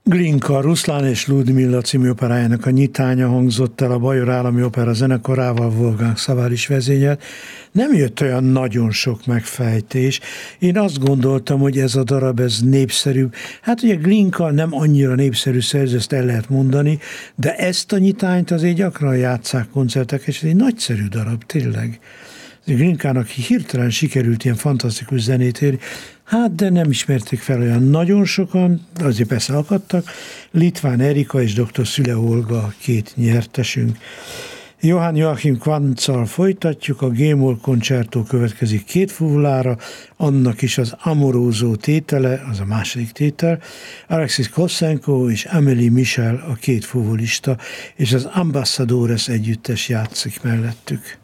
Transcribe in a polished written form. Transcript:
Glinka, Ruszlán és Ludmilla című operájának a nyitánya hangzott el a Bajor Állami Opera zenekarával, Wolfgang Szavály is vezényelt. Nem jött olyan nagyon sok megfejtés. Én azt gondoltam, hogy ez a darab, ez népszerűbb. Hát ugye Glinka nem annyira népszerű szerző, ezt el lehet mondani, de ezt a nyitányt azért gyakran játsszák koncertek, és ez egy nagyszerű darab, tényleg. Glinkának hirtelen sikerült ilyen fantasztikus zenét érni, hát de nem ismerték fel olyan nagyon sokan, azért persze akadtak. Litván Erika és dr. Szüle Olga a két nyertesünk. Johann Joachim Quantzal folytatjuk, a G-moll koncertó következik két fuvulára, annak is az Amoroso tétele, az a második tétel, Alexis Kossenko és Amélie Michel a két fuvulista, és az Ambassadores együttes játszik mellettük.